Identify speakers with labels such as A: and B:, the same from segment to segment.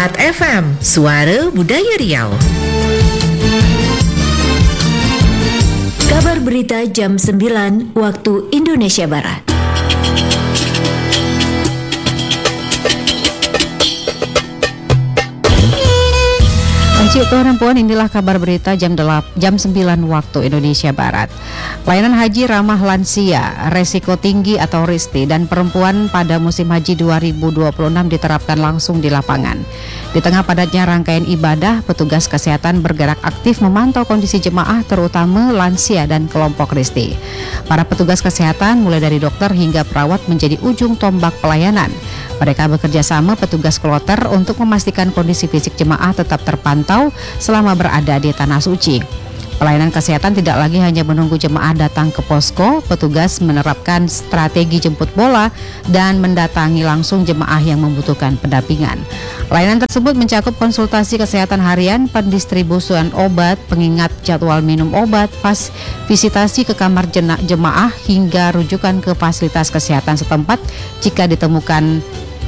A: 104 FM, Suara Budaya Riau.
B: Kabar berita jam 9 waktu Indonesia Barat.
C: Tuan dan puan, inilah kabar berita jam 9 waktu Indonesia Barat. Layanan haji ramah lansia, resiko tinggi atau RISTI dan perempuan pada musim haji 2026 diterapkan langsung di lapangan. Di tengah padatnya rangkaian ibadah, petugas kesehatan bergerak aktif memantau kondisi jemaah terutama lansia dan kelompok RISTI. Para petugas kesehatan mulai dari dokter hingga perawat menjadi ujung tombak pelayanan. Mereka bekerja sama petugas kloter untuk memastikan kondisi fisik jemaah tetap terpantau selama berada di Tanah Suci. Pelayanan kesehatan tidak lagi hanya menunggu jemaah datang ke posko, petugas menerapkan strategi jemput bola dan mendatangi langsung jemaah yang membutuhkan pendampingan. Layanan tersebut mencakup konsultasi kesehatan harian, pendistribusian obat, pengingat jadwal minum obat, visitasi ke kamar jemaah hingga rujukan ke fasilitas kesehatan setempat jika ditemukan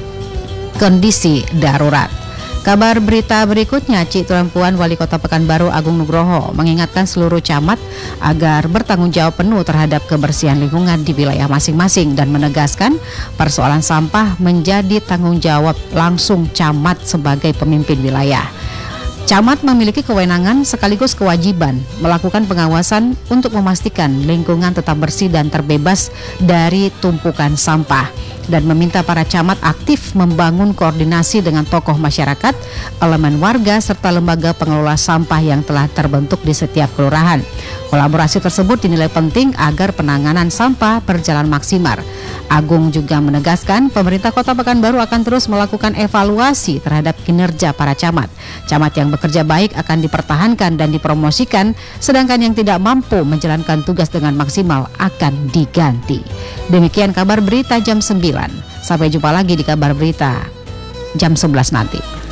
C: kondisi darurat. Kabar berita berikutnya, Cik Tuan Puan Wali Kota Pekanbaru Agung Nugroho mengingatkan seluruh camat agar bertanggung jawab penuh terhadap kebersihan lingkungan di wilayah masing-masing dan menegaskan persoalan sampah menjadi tanggung jawab langsung camat sebagai pemimpin wilayah. Camat memiliki kewenangan sekaligus kewajiban melakukan pengawasan untuk memastikan lingkungan tetap bersih dan terbebas dari tumpukan sampah dan meminta para camat aktif membangun koordinasi dengan tokoh masyarakat, elemen warga serta lembaga pengelola sampah yang telah terbentuk di setiap kelurahan. Kolaborasi tersebut dinilai penting agar penanganan sampah berjalan maksimal. Agung juga menegaskan pemerintah Kota Pekanbaru akan terus melakukan evaluasi terhadap kinerja para camat. Camat yang bekerja baik akan dipertahankan dan dipromosikan, sedangkan yang tidak mampu menjalankan tugas dengan maksimal akan diganti. Demikian kabar berita jam 9. Sampai jumpa lagi di kabar berita jam 11 nanti.